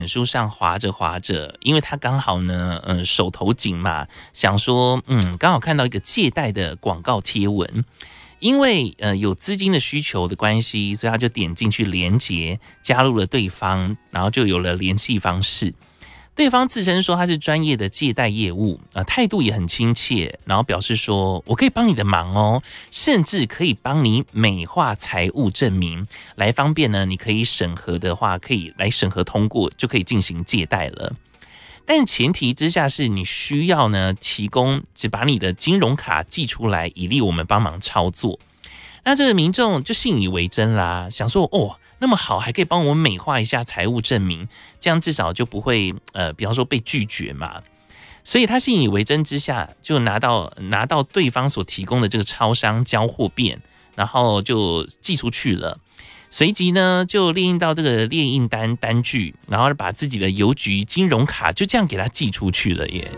书上滑着滑着，因为他刚好呢，手头紧嘛，想说，刚好看到一个借贷的广告贴文，因为有资金的需求的关系，所以他就点进去连结，加入了对方，然后就有了联系方式。对方自称说他是专业的借贷业务，态度也很亲切，然后表示说我可以帮你的忙哦，甚至可以帮你美化财务证明，来方便呢，你可以审核的话，可以来审核通过，就可以进行借贷了。但前提之下是你需要呢提供，只把你的金融卡寄出来，以利我们帮忙操作。那这个民众就信以为真啦，想说那么好，还可以帮我美化一下财务证明，这样至少就不会比方说被拒绝嘛。所以他信以为真之下，就拿到对方所提供的这个超商交货便，然后就寄出去了。随即呢，就列印到这个列印单据，然后把自己的邮局金融卡就这样给他寄出去了耶。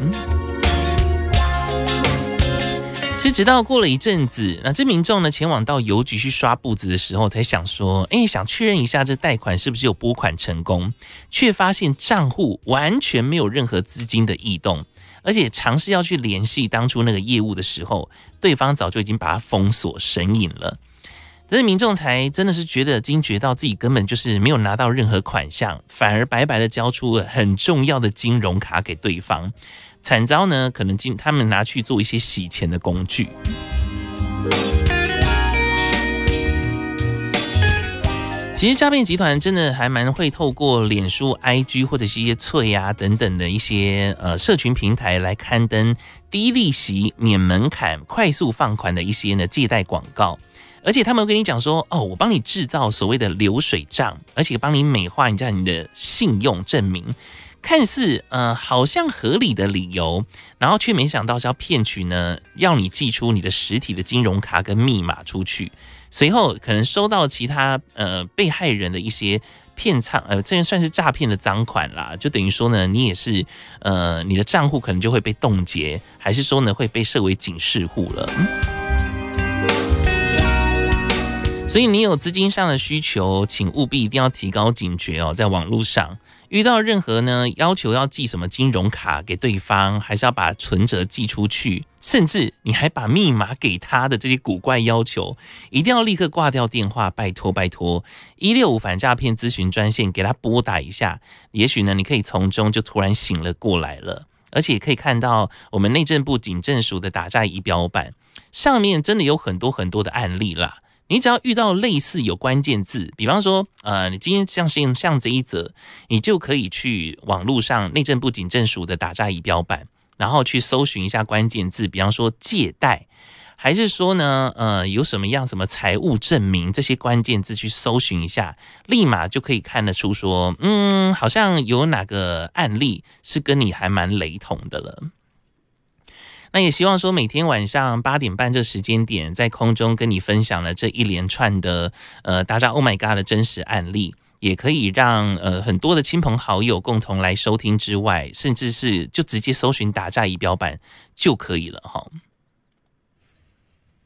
是直到过了一阵子，那这民众呢前往到邮局去刷簿子的时候，才想说，想确认一下这贷款是不是有拨款成功，却发现账户完全没有任何资金的异动，而且尝试要去联系当初那个业务的时候，对方早就已经把它封锁神隐了。这民众才真的是觉得惊觉到自己根本就是没有拿到任何款项，反而白白的交出了很重要的金融卡给对方。惨遭呢，可能他们拿去做一些洗钱的工具。其实诈骗集团真的还蛮会透过脸书、IG 或者是一些脆啊等等的一些社群平台来刊登低利息、免门槛、快速放款的一些呢借贷广告。而且他们会跟你讲说，我帮你制造所谓的流水账，而且帮你美化你的信用证明，看似好像合理的理由，然后却没想到是要骗取呢，要你寄出你的实体的金融卡跟密码出去，随后可能收到其他被害人的一些这算是诈骗的赃款啦，就等于说呢，你也是你的账户可能就会被冻结，还是说呢会被设为警示户了。所以你有资金上的需求，请务必一定要提高警觉哦。在网络上遇到任何呢要求要寄什么金融卡给对方，还是要把存折寄出去，甚至你还把密码给他的这些古怪要求，一定要立刻挂掉电话，拜托165反诈骗咨询专线给他拨打一下，也许呢你可以从中就突然醒了过来了。而且可以看到我们内政部警政署的打诈仪表板上面真的有很多很多的案例啦。你只要遇到类似有关键字，比方说你今天像这一则，你就可以去网络上内政部警政署的打诈仪表板，然后去搜寻一下关键字，比方说借贷，还是说呢有什么财务证明，这些关键字去搜寻一下，立马就可以看得出说好像有哪个案例是跟你还蛮雷同的了。那也希望说每天晚上8点半这时间点，在空中跟你分享了这一连串的打诈 Oh My God 的真实案例，也可以让很多的亲朋好友共同来收听之外，甚至是就直接搜寻打诈仪表板就可以了哈。